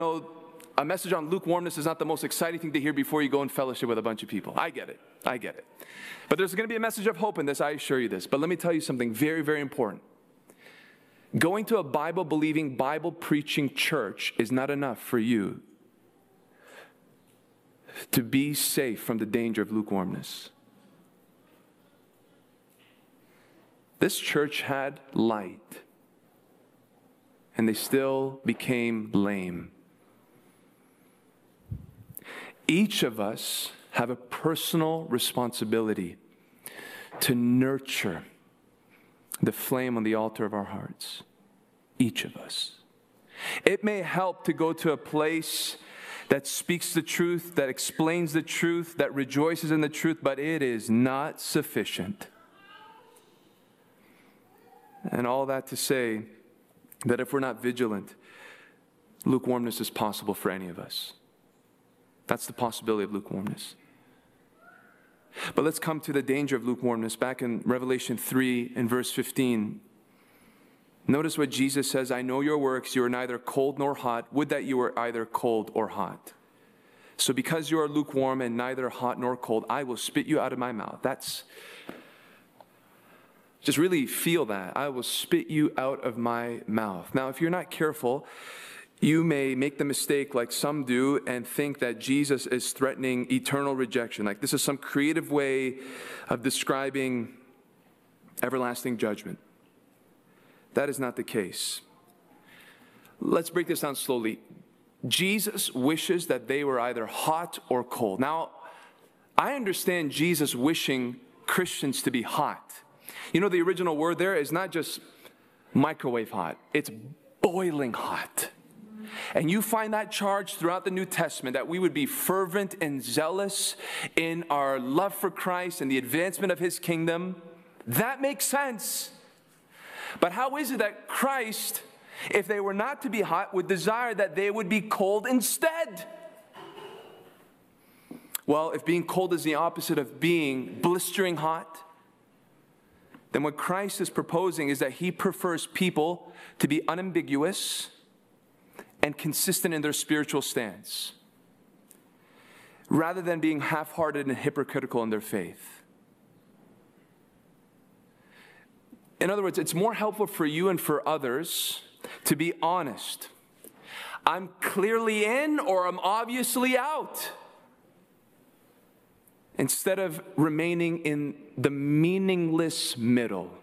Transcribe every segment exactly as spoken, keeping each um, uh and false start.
know, a message on lukewarmness is not the most exciting thing to hear before you go in fellowship with a bunch of people. I get it. I get it. But there's going to be a message of hope in this, I assure you this. But let me tell you something very, very important. Going to a Bible-believing, Bible-preaching church is not enough for you to be safe from the danger of lukewarmness. This church had light, and they still became lame. Each of us have a personal responsibility to nurture the flame on the altar of our hearts. Each of us. It may help to go to a place that speaks the truth, that explains the truth, that rejoices in the truth, but it is not sufficient. And all that to say that if we're not vigilant, lukewarmness is possible for any of us. That's the possibility of lukewarmness. But let's come to the danger of lukewarmness. Back in Revelation three in verse fifteen, notice what Jesus says, I know your works, you are neither cold nor hot. Would that you were either cold or hot. So because you are lukewarm and neither hot nor cold, I will spit you out of my mouth. That's, just really feel that. I will spit you out of my mouth. Now, if you're not careful, you may make the mistake like some do and think that Jesus is threatening eternal rejection. Like this is some creative way of describing everlasting judgment. That is not the case. Let's break this down slowly. Jesus wishes that they were either hot or cold. Now, I understand Jesus wishing Christians to be hot. You know, the original word there is not just microwave hot. It's boiling hot. And you find that charge throughout the New Testament, that we would be fervent and zealous in our love for Christ and the advancement of His kingdom. That makes sense. But how is it that Christ, if they were not to be hot, would desire that they would be cold instead? Well, if being cold is the opposite of being blistering hot, then what Christ is proposing is that He prefers people to be unambiguous and consistent in their spiritual stance, rather than being half-hearted and hypocritical in their faith. In other words, it's more helpful for you and for others to be honest. I'm clearly in or I'm obviously out, instead of remaining in the meaningless middle.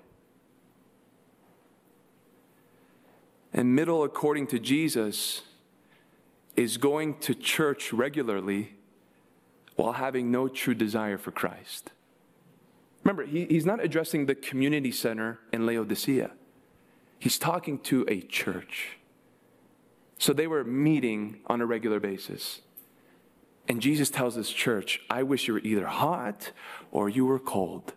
And middle, according to Jesus, is going to church regularly while having no true desire for Christ. Remember, he, he's not addressing the community center in Laodicea. He's talking to a church. So they were meeting on a regular basis. And Jesus tells this church, I wish you were either hot or you were cold.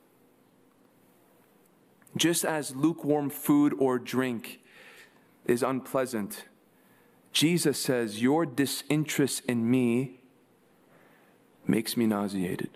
Just as lukewarm food or drink is unpleasant, Jesus says, your disinterest in me makes me nauseated.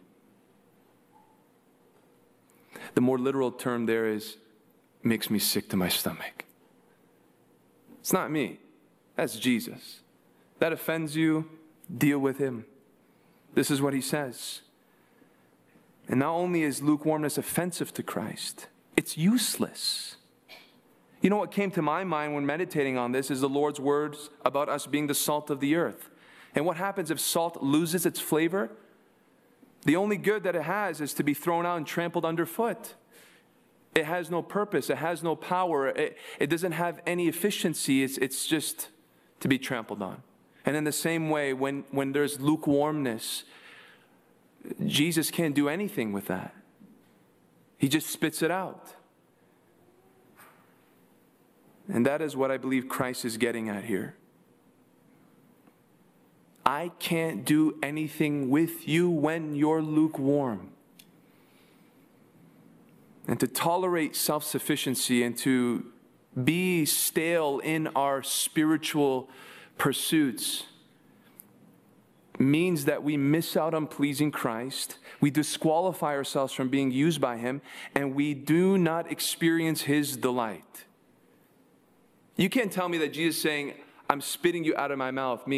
The more literal term there is, makes me sick to my stomach. It's not me. That's Jesus. That offends you, deal with him. This is what he says. And not only is lukewarmness offensive to Christ, it's useless. You know what came to my mind when meditating on this is the Lord's words about us being the salt of the earth. And what happens if salt loses its flavor? The only good that it has is to be thrown out and trampled underfoot. It has no purpose. It has no power. It, it doesn't have any efficiency. It's, it's just to be trampled on. And in the same way, when, when there's lukewarmness, Jesus can't do anything with that. He just spits it out. And that is what I believe Christ is getting at here. I can't do anything with you when you're lukewarm. And to tolerate self-sufficiency and to be stale in our spiritual pursuits means that we miss out on pleasing Christ, we disqualify ourselves from being used by him, and we do not experience his delight. You can't tell me that Jesus is saying, I'm spitting you out of my mouth,